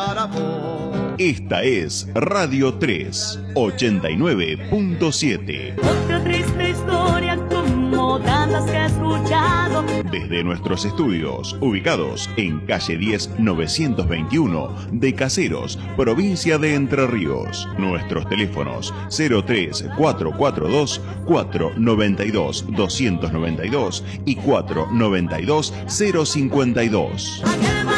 para vos. Esta es Radio 3, 89.7. Otra triste historia como tantas que he escuchado. Desde nuestros estudios, ubicados en calle 10 921 de Caseros, provincia de Entre Ríos. Nuestros teléfonos 03442 492 292 y 492 052.